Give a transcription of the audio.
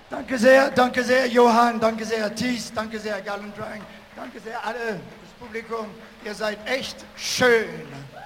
Danke sehr, Johann, danke sehr, Thies, danke sehr, Gallendrang, danke sehr, alle, das Publikum. Ihr seid echt schön.